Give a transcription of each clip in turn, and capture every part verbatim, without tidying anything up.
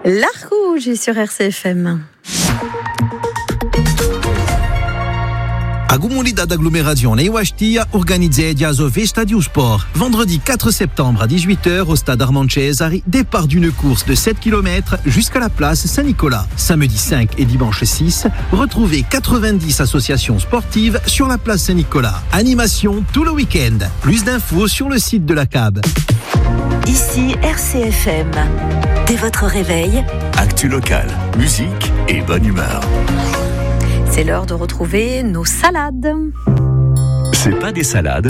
La Rouge est sur R C F M. A comunidade d'agglomération Neuastia organizzée a Stadium Sport. Vendredi quatre septembre à dix-huit heures au stade Armand Cesari, départ d'une course de sept kilomètres jusqu'à la place Saint-Nicolas. Samedi cinq et dimanche six, retrouvez quatre-vingt-dix associations sportives sur la place Saint-Nicolas. Animation tout le week-end. Plus d'infos sur le site de la C A B. Ici R C F M. Dès votre réveil, actu locale, musique et bonne humeur. C'est l'heure de retrouver nos salades. C'est pas des salades.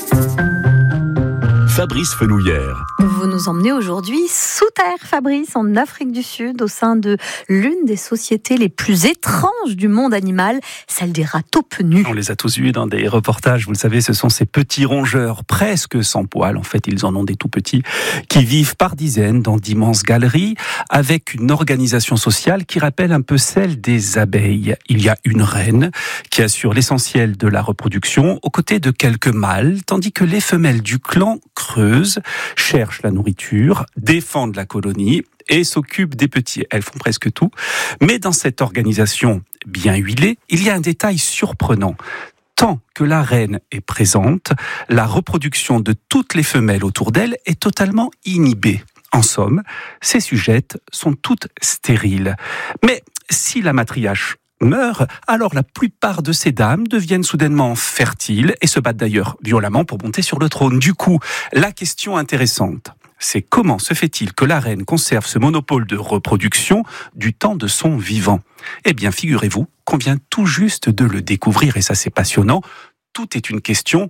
Fabrice Fenouillère. Vous nous emmenez aujourd'hui sous terre, Fabrice, en Afrique du Sud, au sein de l'une des sociétés les plus étranges du monde animal, celle des râteaux-penus. On les a tous vus dans des reportages, vous le savez, ce sont ces petits rongeurs presque sans poils, en fait ils en ont des tout petits, qui vivent par dizaines dans d'immenses galeries, avec une organisation sociale qui rappelle un peu celle des abeilles. Il y a une reine qui assure l'essentiel de la reproduction, aux côtés de quelques mâles, tandis que les femelles du clan creusent, cherchent la nourriture, défendent la colonie et s'occupent des petits. Elles font presque tout. Mais dans cette organisation bien huilée, il y a un détail surprenant. Tant que la reine est présente, la reproduction de toutes les femelles autour d'elle est totalement inhibée. En somme, ces sujettes sont toutes stériles. Mais si la matriarche meurt, alors la plupart de ces dames deviennent soudainement fertiles et se battent d'ailleurs violemment pour monter sur le trône. Du coup, la question intéressante, c'est comment se fait-il que la reine conserve ce monopole de reproduction du temps de son vivant ? Eh bien, figurez-vous qu'on vient tout juste de le découvrir, et ça c'est passionnant. Tout est une question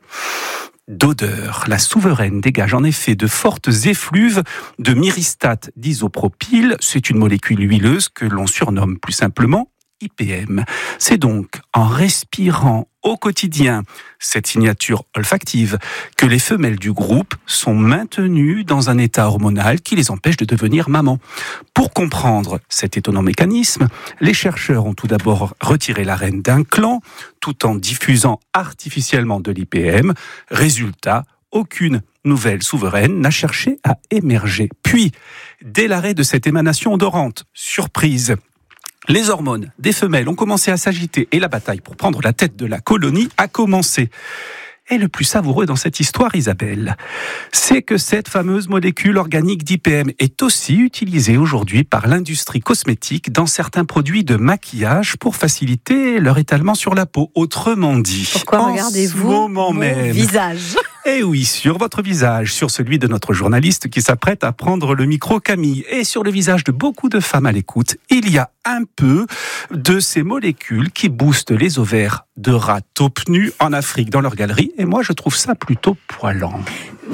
d'odeur. La souveraine dégage en effet de fortes effluves de myristate d'isopropyl. C'est une molécule huileuse que l'on surnomme plus simplement I P M. C'est donc en respirant au quotidien cette signature olfactive que les femelles du groupe sont maintenues dans un état hormonal qui les empêche de devenir maman. Pour comprendre cet étonnant mécanisme, les chercheurs ont tout d'abord retiré la reine d'un clan tout en diffusant artificiellement de l'I P M. Résultat, aucune nouvelle souveraine n'a cherché à émerger. Puis, dès l'arrêt de cette émanation odorante, surprise, les hormones des femelles ont commencé à s'agiter et la bataille pour prendre la tête de la colonie a commencé. Et le plus savoureux dans cette histoire, Isabelle, c'est que cette fameuse molécule organique d'I P M est aussi utilisée aujourd'hui par l'industrie cosmétique dans certains produits de maquillage pour faciliter leur étalement sur la peau. Autrement dit, pourquoi regardez-vous moment mon même, visage ? Eh oui, sur votre visage, sur celui de notre journaliste qui s'apprête à prendre le micro, Camille, et sur le visage de beaucoup de femmes à l'écoute, il y a un peu de ces molécules qui boostent les ovaires de râteaux-penus en Afrique dans leur galerie, et moi je trouve ça plutôt poilant.